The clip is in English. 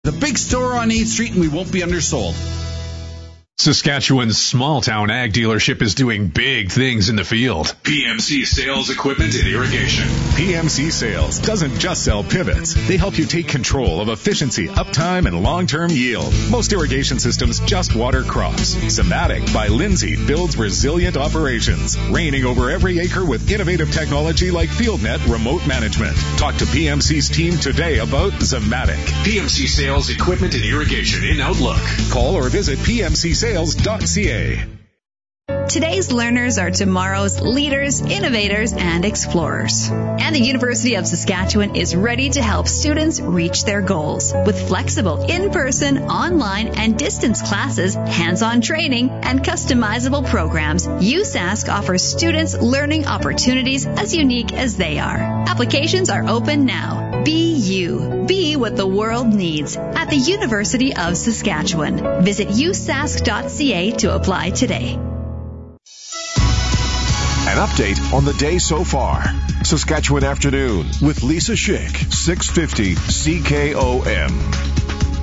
The big store on 8th Street, and we won't be undersold. Saskatchewan's small-town ag dealership is doing big things in the field. PMC Sales Equipment and Irrigation. PMC Sales doesn't just sell pivots. They help you take control of efficiency, uptime, and long-term yield. Most irrigation systems just water crops. Zematic by Lindsay builds resilient operations, reigning over every acre with innovative technology like FieldNet remote management. Talk to PMC's team today about Zematic. PMC Sales Equipment and Irrigation in Outlook. Call or visit PMCSales.ca. Today's learners are tomorrow's leaders, innovators, and explorers. And the University of Saskatchewan is ready to help students reach their goals. With flexible in-person, online, and distance classes, hands-on training, and customizable programs, USask offers students learning opportunities as unique as they are. Applications are open now. Be you. Be what the world needs at the University of Saskatchewan. Visit usask.ca to apply today. An update on the day so far. Saskatchewan Afternoon with Lisa Schick, 650 CKOM.